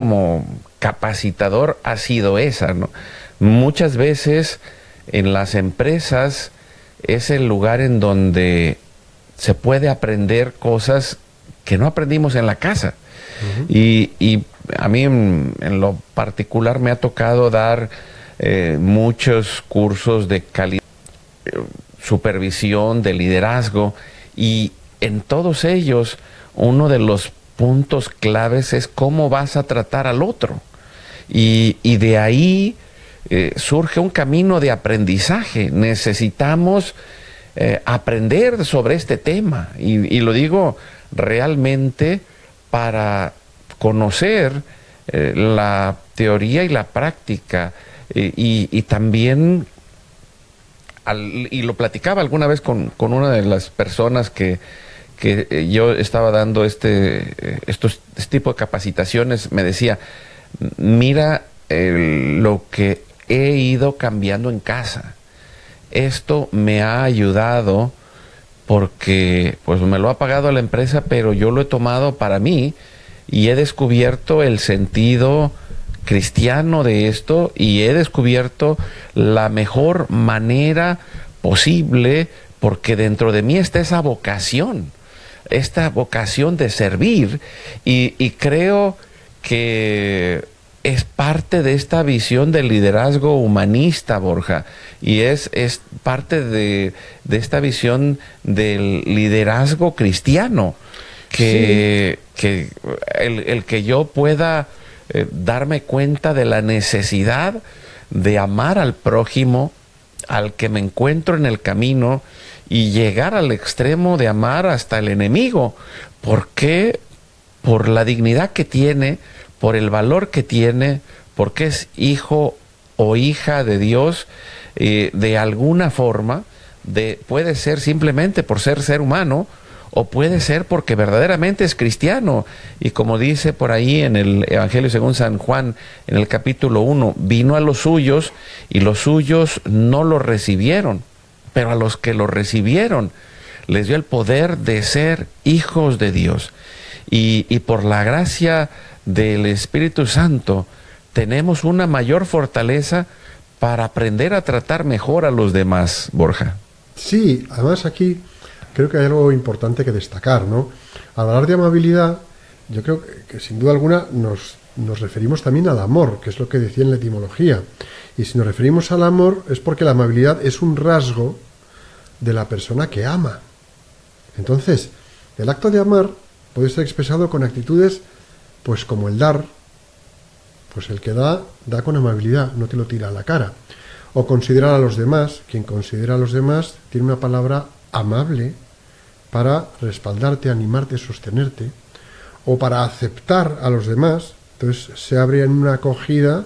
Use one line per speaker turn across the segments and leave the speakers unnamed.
como capacitador ha sido esa, ¿no? Muchas veces en las empresas es el lugar en donde se puede aprender cosas que no aprendimos en la casa. Y a mí en lo particular me ha tocado dar muchos cursos de calidad, supervisión, de liderazgo, y en todos ellos uno de los puntos claves es cómo vas a tratar al otro. Y de ahí surge un camino de aprendizaje. Necesitamos aprender sobre este tema. Y lo digo realmente para conocer la teoría y la práctica. Y también, y lo platicaba alguna vez con una de las personas que yo estaba dando este tipo de capacitaciones, me decía, mira lo que he ido cambiando en casa. Esto me ha ayudado porque pues me lo ha pagado la empresa, pero yo lo he tomado para mí y he descubierto el sentido cristiano de esto y he descubierto la mejor manera posible, porque dentro de mí está esa vocación de servir, y creo que es parte de esta visión del liderazgo humanista, Borja, y es parte de esta visión del liderazgo cristiano, que el que yo pueda darme cuenta de la necesidad de amar al prójimo, al que me encuentro en el camino, y llegar al extremo de amar hasta el enemigo. ¿Por qué? Por la dignidad que tiene, por el valor que tiene, porque es hijo o hija de Dios, de alguna forma, puede ser simplemente por ser humano, o puede ser porque verdaderamente es cristiano. Y como dice por ahí en el Evangelio según San Juan, en el capítulo 1, vino a los suyos y los suyos no lo recibieron, pero a los que lo recibieron les dio el poder de ser hijos de Dios. Y por la gracia del Espíritu Santo tenemos una mayor fortaleza para aprender a tratar mejor a los demás, Borja.
Sí, además aquí creo que hay algo importante que destacar, ¿no? Al hablar de amabilidad, yo creo que sin duda alguna nos referimos también al amor, que es lo que decía en la etimología. Y si nos referimos al amor es porque la amabilidad es un rasgo de la persona que ama. Entonces, el acto de amar puede ser expresado con actitudes, pues como el dar. Pues el que da con amabilidad, no te lo tira a la cara. O considerar a los demás. Quien considera a los demás tiene una palabra amable para respaldarte, animarte, sostenerte, o para aceptar a los demás. Entonces se abre en una acogida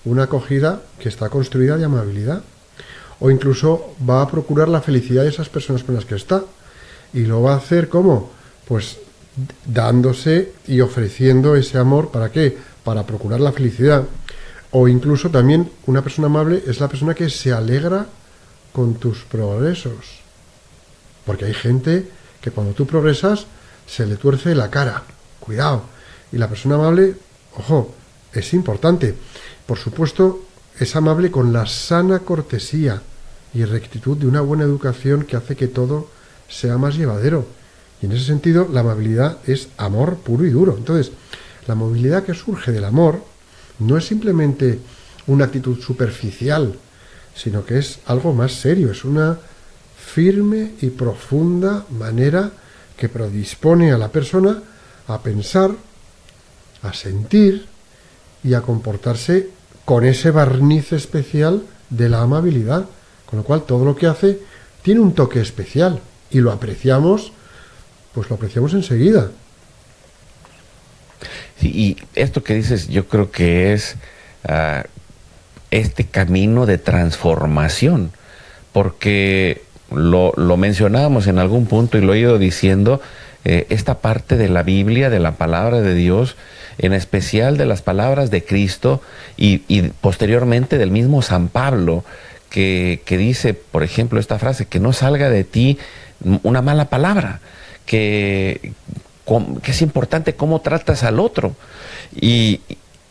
que está construida de amabilidad, o incluso va a procurar la felicidad de esas personas con las que está, y lo va a hacer ¿cómo? Pues dándose y ofreciendo ese amor. ¿Para qué? Para procurar la felicidad. O incluso también una persona amable es la persona que se alegra con tus progresos. Porque hay gente que cuando tú progresas se le tuerce la cara. Cuidado. Y la persona amable, ojo, es importante. Por supuesto, es amable con la sana cortesía y rectitud de una buena educación que hace que todo sea más llevadero. Y en ese sentido, la amabilidad es amor puro y duro. Entonces, la amabilidad que surge del amor no es simplemente una actitud superficial, sino que es algo más serio, es una firme y profunda manera que predispone a la persona a pensar, a sentir y a comportarse con ese barniz especial de la amabilidad, con lo cual todo lo que hace tiene un toque especial y lo apreciamos, pues lo apreciamos enseguida.
Sí, y esto que dices yo creo que es este camino de transformación, porque lo mencionábamos en algún punto y lo he ido diciendo, esta parte de la Biblia, de la palabra de Dios, en especial de las palabras de Cristo y posteriormente del mismo San Pablo, que dice, por ejemplo, esta frase, que no salga de ti una mala palabra, que es importante cómo tratas al otro. Y